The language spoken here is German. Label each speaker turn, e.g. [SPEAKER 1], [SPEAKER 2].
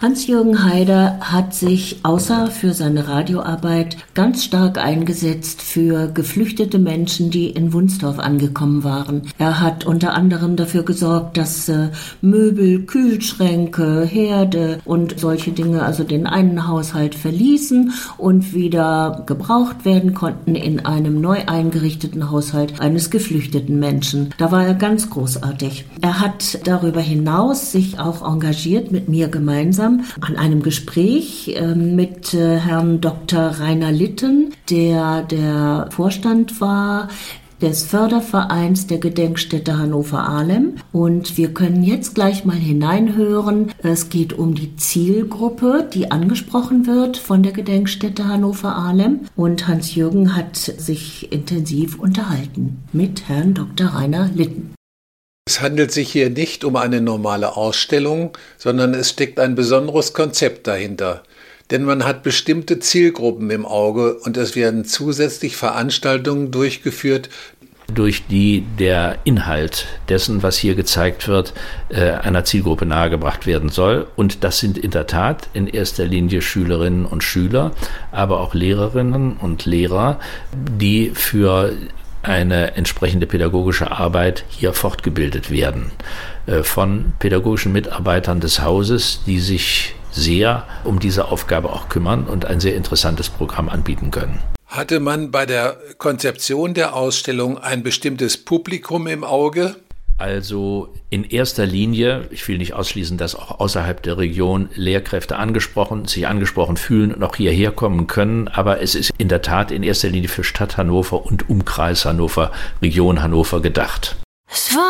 [SPEAKER 1] Hans-Jürgen Haider hat sich außer für seine Radioarbeit ganz stark eingesetzt für geflüchtete Menschen, die in Wunsdorf angekommen waren. Er hat unter anderem dafür gesorgt, dass Möbel, Kühlschränke, Herde und solche Dinge also den einen Haushalt verließen und wieder gebraucht werden konnten in einem neu eingerichteten Haushalt eines geflüchteten Menschen. Da war er ganz großartig. Er hat darüber hinaus sich auch engagiert mit mir gemeinsam an einem Gespräch mit Herrn Dr. Rainer Litten, der Vorstand war des Fördervereins der Gedenkstätte Hannover-Ahlem. Und wir können jetzt gleich mal hineinhören. Es geht um die Zielgruppe, die angesprochen wird von der Gedenkstätte Hannover-Ahlem. Und Hans-Jürgen hat sich intensiv unterhalten mit Herrn Dr. Rainer Litten.
[SPEAKER 2] Es handelt sich hier nicht um eine normale Ausstellung, sondern es steckt ein besonderes Konzept dahinter. Denn man hat bestimmte Zielgruppen im Auge und es werden zusätzlich Veranstaltungen durchgeführt,
[SPEAKER 3] durch die der Inhalt dessen, was hier gezeigt wird, einer Zielgruppe nahegebracht werden soll. Und das sind in der Tat in erster Linie Schülerinnen und Schüler, aber auch Lehrerinnen und Lehrer, die für eine entsprechende pädagogische Arbeit hier fortgebildet werden. Von pädagogischen Mitarbeitern des Hauses, die sich sehr um diese Aufgabe auch kümmern und ein sehr interessantes Programm anbieten können.
[SPEAKER 2] Hatte man bei der Konzeption der Ausstellung ein bestimmtes Publikum im Auge?
[SPEAKER 3] Also in erster Linie, ich will nicht ausschließen, dass auch außerhalb der Region Lehrkräfte sich angesprochen fühlen und auch hierher kommen können, aber es ist in der Tat in erster Linie für Stadt Hannover und Umkreis Hannover, Region Hannover gedacht.
[SPEAKER 4] Es war